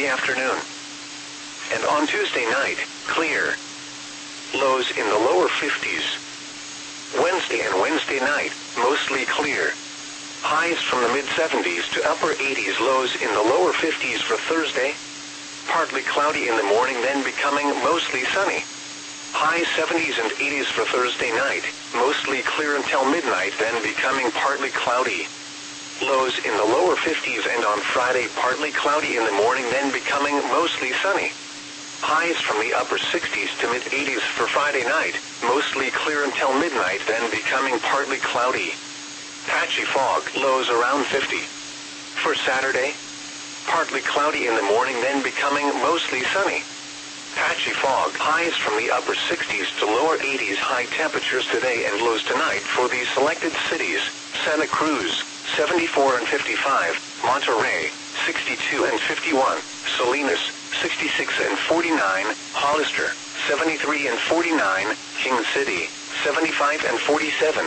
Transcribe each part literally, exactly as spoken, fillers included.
the afternoon. And on Tuesday night, clear. Lows in the lower fifties. Wednesday and Wednesday night, mostly clear. Highs from the mid-seventies to upper eighties, lows in the lower fifties for Thursday. Partly cloudy in the morning, then becoming mostly sunny. High seventies and eighties for Thursday night, mostly clear until midnight, then becoming partly cloudy. Lows in the lower fifties, and on Friday partly cloudy in the morning, then becoming mostly sunny. Highs from the upper sixties to mid-eighties for Friday night, mostly clear until midnight, then becoming partly cloudy. Patchy fog, lows around fifty. For Saturday, partly cloudy in the morning, then becoming mostly sunny. Patchy fog, highs from the upper sixties to lower eighties, high temperatures today and lows tonight for these selected cities: Santa Cruz, seventy-four and fifty-five, Monterey, sixty-two and fifty-one, Salinas, sixty-six and forty-nine, Hollister, seventy-three and forty-nine, King City, seventy-five and forty-seven.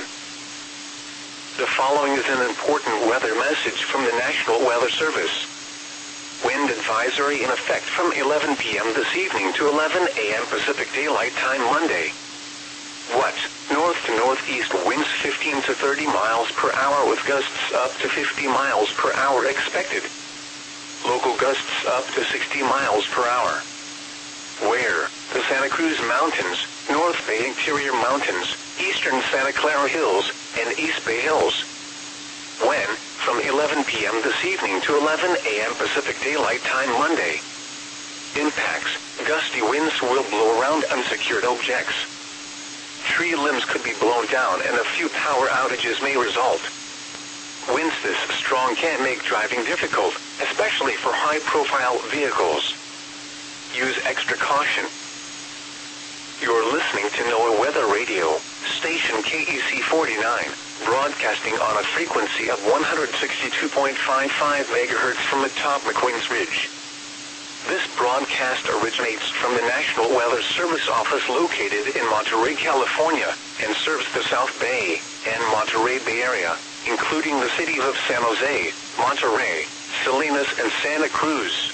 The following is an important weather message from the National Weather Service. Wind advisory in effect from eleven p m this evening to eleven a m Pacific Daylight Time Monday. What? North to northeast winds fifteen to thirty miles per hour with gusts up to fifty miles per hour expected. Local gusts up to sixty miles per hour. Where? The Santa Cruz Mountains, North Bay Interior Mountains, Eastern Santa Clara Hills, and East Bay Hills. When? From eleven p m this evening to eleven a m Pacific Daylight Time Monday. Impacts: gusty winds will blow around unsecured objects. Tree limbs could be blown down and a few power outages may result. Winds this strong can make driving difficult, especially for high-profile vehicles. Use extra caution. You're listening to NOAA Weather Radio, station K E C forty-nine, broadcasting on a frequency of one hundred sixty-two point five five megahertz from atop McQueen's Ridge. This broadcast originates from the National Weather Service office located in Monterey, California, and serves the South Bay and Monterey Bay Area, including the cities of San Jose, Monterey, Salinas, and Santa Cruz.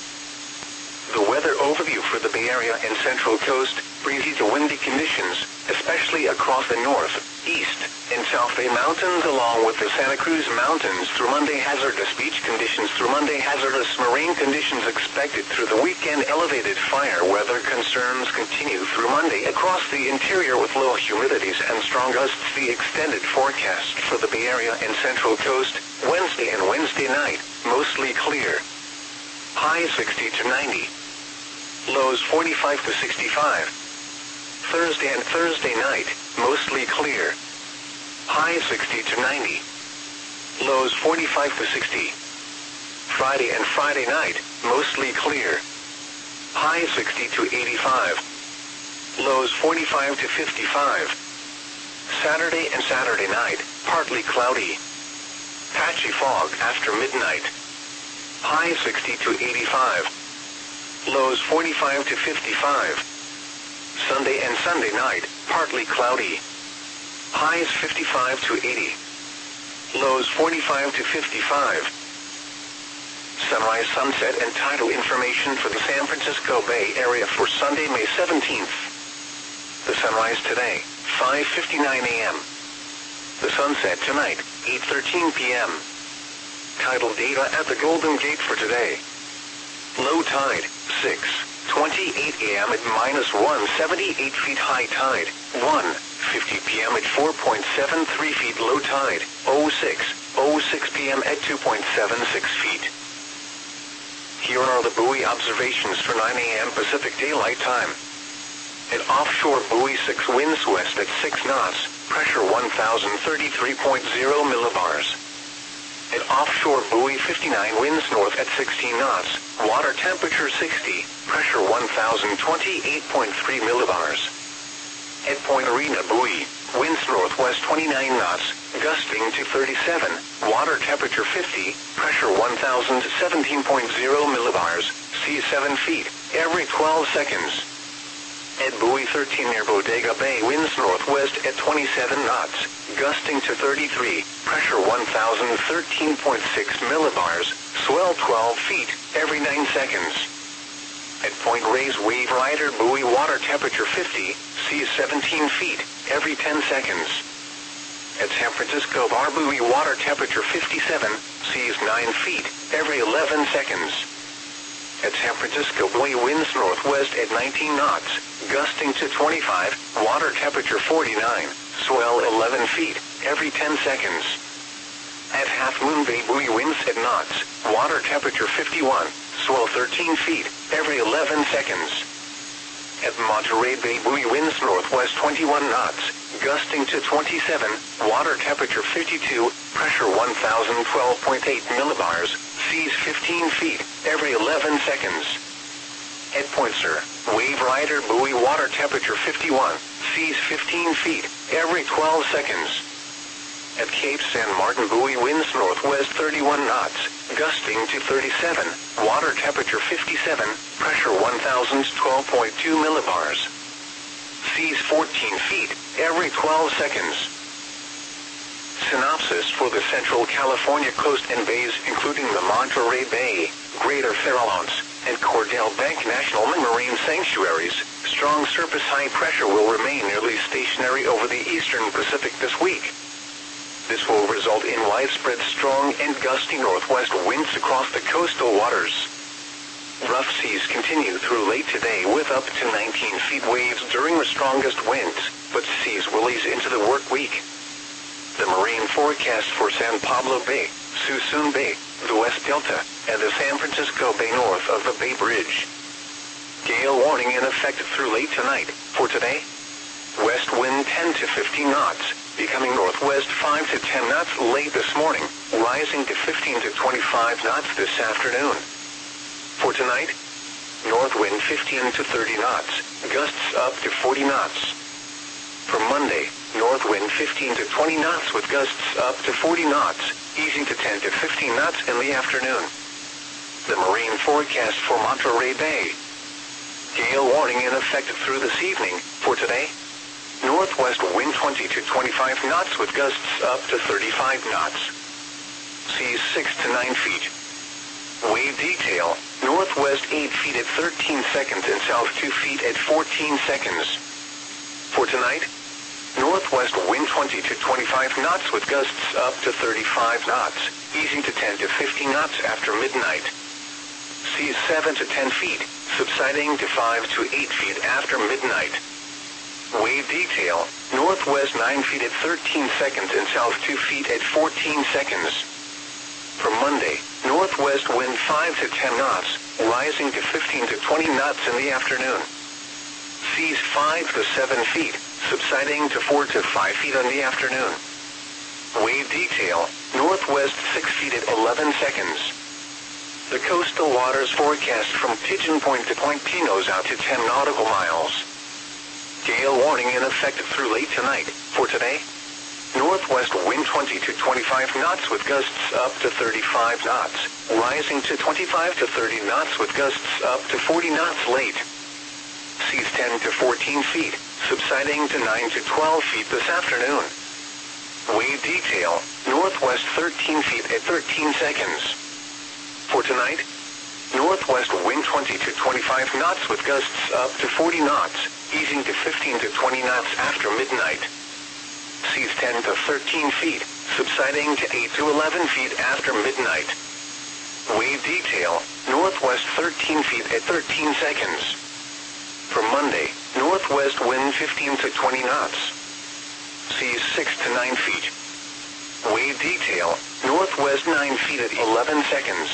The weather overview for the Bay Area and Central Coast: breezy to windy conditions, especially across the north, east, and South Bay Mountains along with the Santa Cruz Mountains through Monday. Hazardous beach conditions through Monday. Hazardous marine conditions expected through the weekend. Elevated fire weather concerns continue through Monday across the interior with low humidities and strong gusts. The extended forecast for the Bay Area and Central Coast: Wednesday and Wednesday night, mostly clear. High sixty to ninety. Lows forty-five to sixty-five. Thursday and Thursday night, mostly clear. High sixty to ninety. Lows forty-five to sixty. Friday and Friday night, mostly clear. High sixty to eighty-five. Lows forty-five to fifty-five. Saturday and Saturday night, partly cloudy. Patchy fog after midnight. High sixty to eighty-five. Lows forty-five to fifty-five. Sunday and Sunday night, partly cloudy. Highs fifty-five to eighty. Lows forty-five to fifty-five. Sunrise, sunset, and tidal information for the San Francisco Bay Area for Sunday, May seventeenth. The sunrise today, five fifty-nine a m The sunset tonight, eight thirteen p m Tidal data at the Golden Gate for today. Low tide, six twenty-eight a m at minus one hundred seventy-eight feet. High tide, one fifty p m at four point seven three feet. Low tide, oh six oh six p m at two point seven six feet. Here are the buoy observations for nine a m Pacific Daylight Time. At offshore buoy six, winds west at six knots, pressure one thousand thirty-three point zero millibars. At offshore buoy fifty-nine, winds north at sixteen knots, water temperature sixty, pressure one thousand twenty-eight point three millibars. At Point Arena buoy, winds northwest twenty-nine knots, gusting to thirty-seven, water temperature fifty, pressure one thousand seventeen point zero millibars, sea seven feet, every twelve seconds. At buoy thirteen near Bodega Bay, winds northwest at twenty-seven knots, gusting to thirty-three, pressure one thousand thirteen point six millibars, swell twelve feet every nine seconds. At Point Reyes Wave Rider buoy, water temperature fifty, seas seventeen feet every ten seconds. At San Francisco Bar buoy, water temperature fifty-seven, seas nine feet every eleven seconds. At San Francisco buoy, winds northwest at nineteen knots, gusting to twenty-five, water temperature forty-nine, swell eleven feet every ten seconds. At Half Moon Bay buoy, winds at knots, water temperature fifty-one, swell thirteen feet every eleven seconds. At Monterey Bay buoy, winds northwest twenty-one knots, gusting to twenty-seven, water temperature fifty-two, pressure one thousand twelve point eight millibars, seas fifteen feet every eleven seconds. At Point Sur, Wave Rider buoy, water temperature fifty-one, seas fifteen feet every twelve seconds. At Cape San Martin buoy, winds northwest thirty-one knots, gusting to thirty-seven, water temperature fifty-seven, pressure one thousand twelve point two millibars. Seas fourteen feet every twelve seconds. Synopsis for the Central California coast and bays, including the Monterey Bay, Greater Farallones, and Cordell Bank National Marine Sanctuaries. Strong surface high pressure will remain nearly stationary over the eastern Pacific this week. This will result in widespread strong and gusty northwest winds across the coastal waters. Rough seas continue through late today with up to nineteen feet waves during the strongest winds, but seas will ease into the work week. The marine forecast for San Pablo Bay, Suisun Bay, the West Delta, and the San Francisco Bay north of the Bay Bridge. Gale warning in effect through late tonight. For today, west wind ten to fifteen knots, becoming northwest five to ten knots late this morning, rising to fifteen to twenty-five knots this afternoon. For tonight, north wind fifteen to thirty knots, gusts up to forty knots. For Monday, north wind fifteen to twenty knots with gusts up to forty knots, easing to ten to fifteen knots in the afternoon. The marine forecast for Monterey Bay. Gale warning in effect through this evening. For today, northwest wind twenty to twenty-five knots with gusts up to thirty-five knots. Seas six to nine feet. Wave detail, northwest eight feet at thirteen seconds and south two feet at fourteen seconds. For tonight, northwest wind twenty to twenty-five knots with gusts up to thirty-five knots, easing to ten to fifteen knots after midnight. Seas seven to ten feet, subsiding to five to eight feet after midnight. Wave detail, northwest nine feet at thirteen seconds and south two feet at fourteen seconds. For Monday, northwest wind five to ten knots, rising to fifteen to twenty knots in the afternoon. Seas five to seven feet, subsiding to four to five feet in the afternoon. Wave detail, northwest six feet at eleven seconds. The coastal waters forecast from Pigeon Point to Point Pinos out to ten nautical miles. Gale warning in effect through late tonight. For today, northwest wind twenty to twenty-five knots with gusts up to thirty-five knots, rising to twenty-five to thirty knots with gusts up to forty knots late. Seas ten to fourteen feet, subsiding to nine to twelve feet this afternoon. Wave detail, northwest thirteen feet at thirteen seconds. For tonight, northwest wind twenty to twenty-five knots with gusts up to forty knots, easing to fifteen to twenty knots after midnight. Seas ten to thirteen feet, subsiding to eight to eleven feet after midnight. Wave detail, northwest thirteen feet at thirteen seconds. For Monday, northwest wind fifteen to twenty knots. Seas six to nine feet. Wave detail, northwest nine feet at eleven seconds.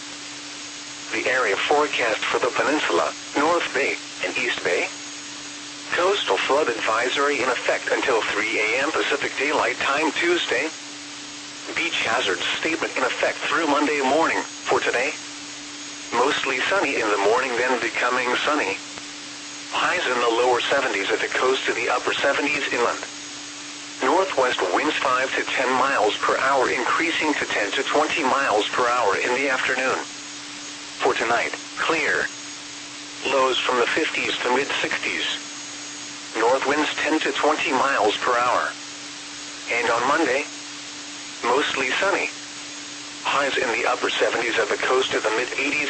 The area forecast for the peninsula, North Bay, and East Bay. Coastal flood advisory in effect until three a m Pacific Daylight Time Tuesday. Beach hazard statement in effect through Monday morning. For today, mostly sunny in the morning, then becoming sunny. Highs in the lower seventies at the coast to the upper seventies inland. Northwest winds five to ten miles per hour, increasing to ten to twenty miles per hour in the afternoon. For tonight, clear. Lows from the fifties to mid-sixties. North winds ten to twenty miles per hour. And on Monday, mostly sunny. Highs in the upper seventies at the coast to the mid eighties